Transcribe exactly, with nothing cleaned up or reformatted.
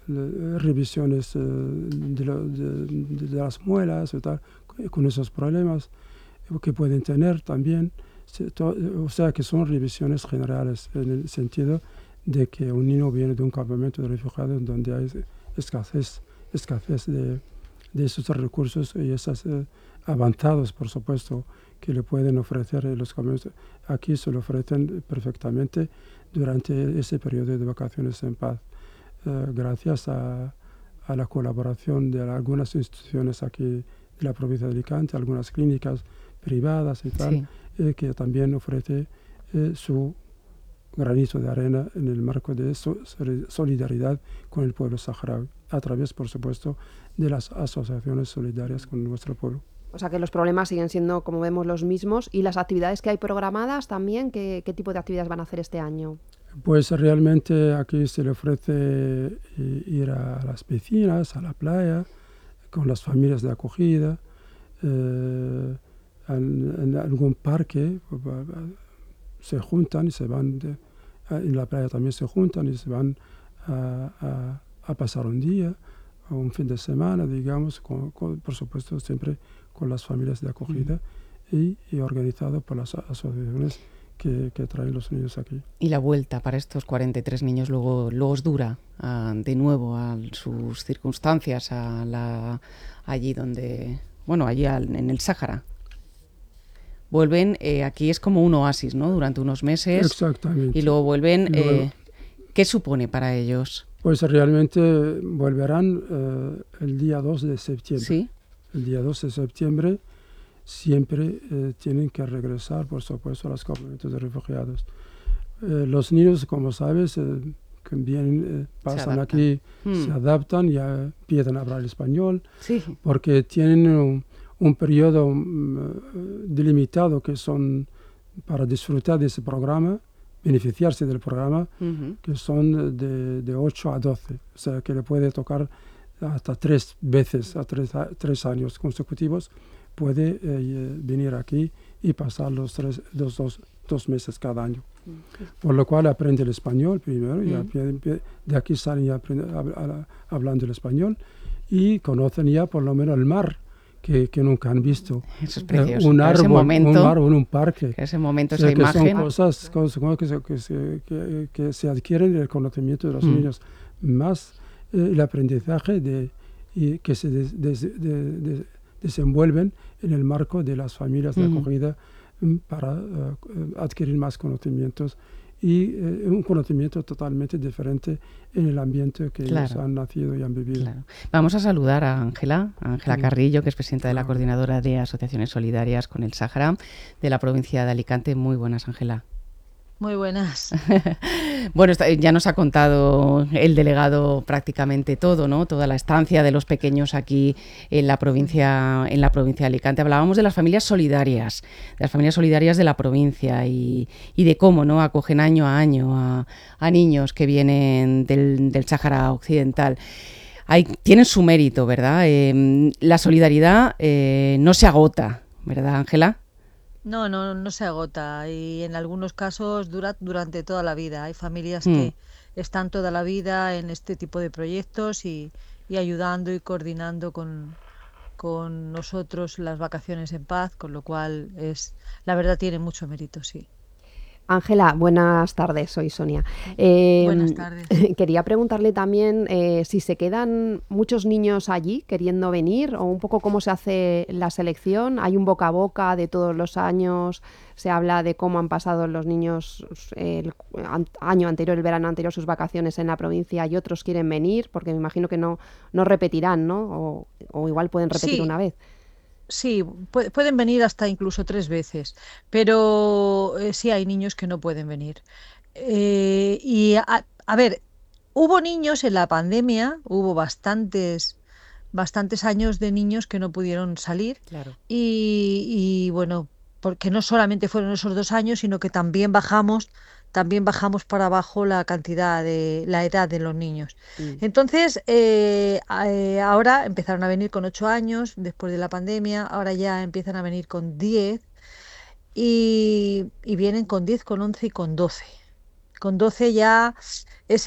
de revisiones eh, de, lo, de, de las muelas y tal, con esos problemas que pueden tener también. O sea que son revisiones generales en el sentido de que un niño viene de un campamento de refugiados donde hay escasez, escasez de, de esos recursos y esos eh, avanzados, por supuesto, que le pueden ofrecer los campamentos. Aquí se lo ofrecen perfectamente durante ese periodo de vacaciones en paz, eh, gracias a, a la colaboración de algunas instituciones aquí de la provincia de Alicante, algunas clínicas privadas y tal, sí. eh, que también ofrece eh, su granito de arena en el marco de so, solidaridad con el pueblo saharaui, a través, por supuesto, de las asociaciones solidarias con nuestro pueblo. O sea que los problemas siguen siendo, como vemos, los mismos. ¿Y las actividades que hay programadas también? ¿Qué, qué tipo de actividades van a hacer este año? Pues realmente aquí se le ofrece ir a las piscinas, a la playa, con las familias de acogida, eh, en, en algún parque se juntan y se van, de, en la playa también se juntan y se van a, a, a pasar un día o un fin de semana, digamos, con, con, por supuesto siempre con las familias de acogida mm. y, y organizado por las asociaciones que, que traen los niños aquí. Y la vuelta para estos cuarenta y tres niños luego, luego os dura uh, de nuevo a sus circunstancias, a la, allí donde, bueno, allí al, en el Sáhara. Vuelven, eh, aquí es como un oasis, ¿no? Durante unos meses. Exactamente. Y luego vuelven. Y luego, eh, ¿qué supone para ellos? Pues realmente volverán eh, el día dos de septiembre. ¿Sí? El día dos de septiembre siempre eh, tienen que regresar, por supuesto, a los campamentos de refugiados. Eh, los niños, como sabes, eh, que vienen, eh, pasan se aquí, hmm. se adaptan, ya empiezan a hablar español, sí. porque tienen un, un periodo um, delimitado que son para disfrutar de ese programa, beneficiarse del programa, uh-huh. que son de, de ocho a doce, o sea que le puede tocar hasta tres veces, a tres, a tres años consecutivos, puede eh, venir aquí y pasar los tres, dos, dos, dos meses cada año. Uh-huh. Por lo cual aprende el español primero, uh-huh. y aprende, de aquí salen ya aprende, a, a, hablando el español y conocen ya por lo menos el mar, Que, que nunca han visto. Eso es precioso. Eh, un, árbol, momento, un árbol, un parque. Ese momento, o sea, esa que imagen. Son cosas, cosas que, se, que, se, que, que se adquieren en el conocimiento de los mm. niños, más eh, el aprendizaje de, y que se des, des, de, de, desenvuelven en el marco de las familias de acogida mm. para uh, adquirir más conocimientos y eh, un conocimiento totalmente diferente en el ambiente que claro. ellos han nacido y han vivido. Claro. Vamos a saludar a Ángela, Ángela sí. Carrillo, que es presidenta de la Coordinadora de Asociaciones Solidarias con el Sáhara de la provincia de Alicante. Muy buenas, Ángela. Muy buenas. Bueno, ya nos ha contado el delegado prácticamente todo, ¿no? Toda la estancia de los pequeños aquí en la provincia, en la provincia de Alicante. Hablábamos de las familias solidarias, de las familias solidarias de la provincia y, y de cómo, ¿no? Acogen año a año a, a niños que vienen del, del Sáhara Occidental. Hay, tienen su mérito, ¿verdad? Eh, la solidaridad eh, no se agota, ¿verdad, Ángela? No, no, no se agota y en algunos casos dura durante toda la vida. Hay familias mm. que están toda la vida en este tipo de proyectos y, y ayudando y coordinando con, con nosotros las vacaciones en paz, con lo cual es, la verdad tiene mucho mérito, sí. Ángela, buenas tardes, soy Sonia. Eh, buenas tardes. Quería preguntarle también eh, si se quedan muchos niños allí queriendo venir o un poco cómo se hace la selección. Hay un boca a boca de todos los años, se habla de cómo han pasado los niños el año anterior, el verano anterior, sus vacaciones en la provincia y otros quieren venir porque me imagino que no, no repetirán, ¿no? O, o igual pueden repetir sí. una vez. Sí, pu- pueden venir hasta incluso tres veces, pero eh, sí hay niños que no pueden venir. Eh, y a, a ver, hubo niños en la pandemia, hubo bastantes, bastantes años de niños que no pudieron salir. Claro. Y, y bueno, porque no solamente fueron esos dos años, sino que también bajamos también bajamos para abajo la cantidad de la edad de los niños. Mm. Entonces, eh, eh, ahora empezaron a venir con ocho años, después de la pandemia, ahora ya empiezan a venir con diez y, y vienen con diez, con once y con doce. Con doce ya es